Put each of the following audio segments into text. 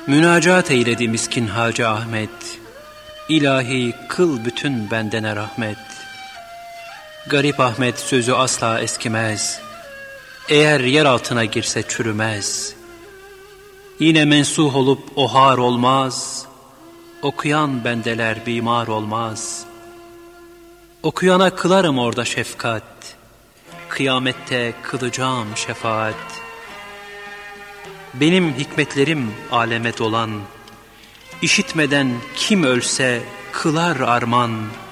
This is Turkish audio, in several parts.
Münacat eyledi miskin Hacı Ahmet, İlahi kıl bütün bendene rahmet. Garip Ahmet sözü asla eskimez, eğer yer altına girse çürümez. Yine mensuh olup o har olmaz, okuyan bendeler bimar olmaz. Okuyana kılarım orada şefkat, kıyamette kılacağım şefaat. Benim hikmetlerim aleme dolan, İşitmeden kim ölse kılar arman.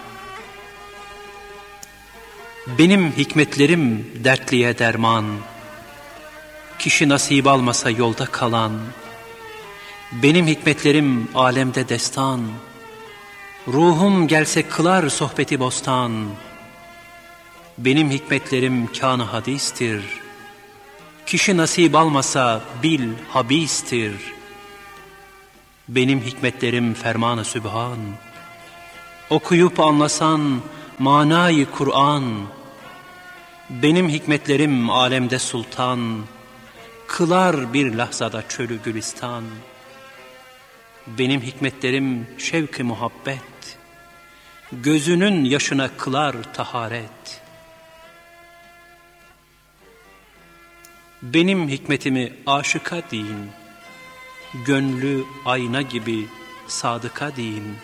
Benim hikmetlerim dertliye derman, kişi nasip almasa yolda kalan. Benim hikmetlerim alemde destan, ruhum gelse kılar sohbeti bostan. Benim hikmetlerim kân-ı hadistir, kişi nasip almasa bil habistir. Benim hikmetlerim ferman-ı sübhan, okuyup anlasan manayı Kur'an. Benim hikmetlerim alemde sultan, kılar bir lahzada çölü gülistan. Benim hikmetlerim şevk-i muhabbet, gözünün yaşına kılar taharet. Benim hikmetimi aşıka deyin, gönlü ayna gibi sadıka deyin.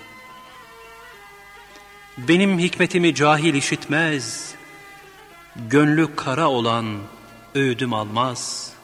Benim hikmetimi cahil işitmez, gönlü kara olan öğüdüm almaz.